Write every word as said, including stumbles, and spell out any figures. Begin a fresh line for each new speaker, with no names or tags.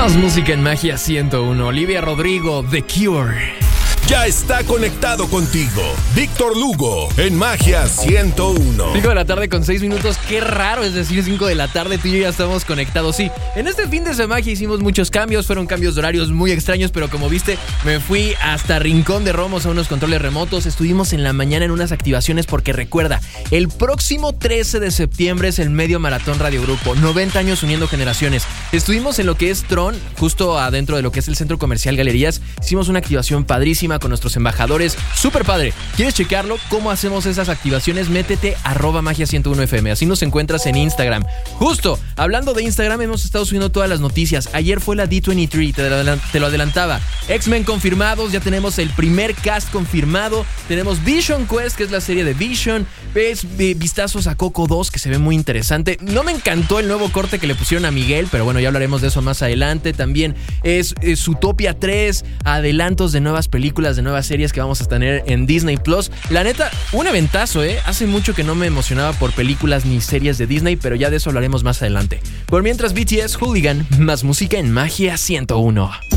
Más música en Magia ciento uno. Olivia Rodrigo, The Cure.
Ya está conectado contigo Víctor Lugo en Magia ciento uno.
cinco de la tarde con seis minutos. Qué raro es decir cinco de la tarde. Tú y yo ya estamos conectados. Sí, en este fin de semana hicimos muchos cambios. Fueron cambios de horarios muy extraños, pero como viste, me fui hasta Rincón de Romos a unos controles remotos. Estuvimos en la mañana en unas activaciones porque recuerda, el próximo trece de septiembre es el Medio Maratón Radio Grupo. noventa años uniendo generaciones. Estuvimos en lo que es Tron, justo adentro de lo que es el Centro Comercial Galerías. Hicimos una activación padrísima con nuestros embajadores. Súper padre. ¿Quieres checarlo? ¿Cómo hacemos esas activaciones? Métete arroba magia ciento uno F M. Así nos encuentras en Instagram. Justo, hablando de Instagram, hemos estado subiendo todas las noticias. Ayer fue la D veintitrés, te lo, te lo adelantaba. X-Men confirmados, ya tenemos el primer cast confirmado. Tenemos Vision Quest, que es la serie de Vision. Ves vistazos a Coco dos, que se ve muy interesante. No me encantó el nuevo corte que le pusieron a Miguel, pero bueno, ya hablaremos de eso más adelante. También es, es Zootopia tres, adelantos de nuevas películas, de nuevas series que vamos a tener en Disney Plus. La neta, un eventazo, ¿eh? Hace mucho que no me emocionaba por películas ni series de Disney, pero ya de eso hablaremos más adelante. Por mientras, B T S, Hooligan, más música en Magia ciento uno.